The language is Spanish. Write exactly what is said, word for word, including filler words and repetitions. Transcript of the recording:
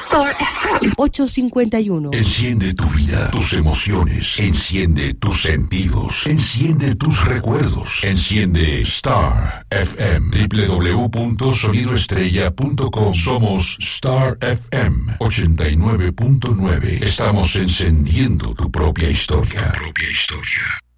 Star F M ocho cincuenta y uno. Enciende tu vida, tus emociones. Enciende tus sentidos. Enciende tus recuerdos. Enciende Star F M. doble u doble u doble u punto sonido estrella punto com. Somos Star F M ochenta y nueve punto nueve. Estamos encendiendo tu propia historia. Tu propia historia.